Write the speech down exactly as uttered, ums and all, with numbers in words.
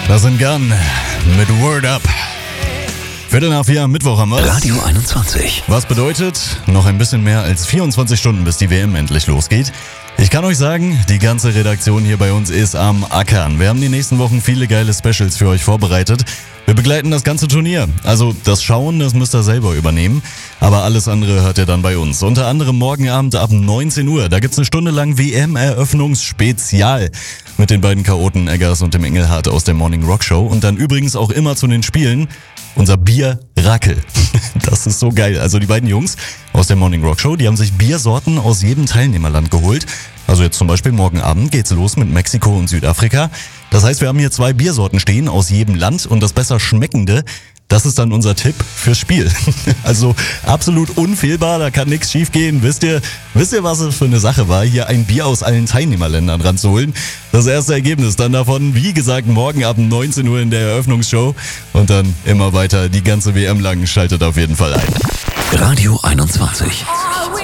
Das sind Gun mit Word Up. Viertel nach vier am Mittwoch haben wir. Radio einundzwanzig. Was bedeutet, noch ein bisschen mehr als vierundzwanzig Stunden, bis die W M endlich losgeht. Ich kann euch sagen, die ganze Redaktion hier bei uns ist am Ackern. Wir haben die nächsten Wochen viele geile Specials für euch vorbereitet. Wir begleiten das ganze Turnier. Also das Schauen, das müsst ihr selber übernehmen. Aber alles andere hört ihr dann bei uns. Unter anderem morgen Abend ab neunzehn Uhr. Da gibt's eine Stunde lang W M-Eröffnungsspezial mit den beiden Chaoten Eggers und dem Engelhardt aus der Morning Rock Show. Und dann übrigens auch immer zu den Spielen unser Bier Rackel. Das ist so geil. Also die beiden Jungs aus der Morning Rock Show, die haben sich Biersorten aus jedem Teilnehmerland geholt. Also jetzt zum Beispiel morgen Abend geht's los mit Mexiko und Südafrika. Das heißt, wir haben hier zwei Biersorten stehen aus jedem Land und das besser schmeckende, das ist dann unser Tipp fürs Spiel. Also absolut unfehlbar, da kann nichts schief gehen. Wisst ihr, wisst ihr, was es für eine Sache war, hier ein Bier aus allen Teilnehmerländern ranzuholen? Das erste Ergebnis dann davon, wie gesagt, morgen ab neunzehn Uhr in der Eröffnungsshow und dann immer weiter die ganze W M lang. Schaltet auf jeden Fall ein. Radio einundzwanzig.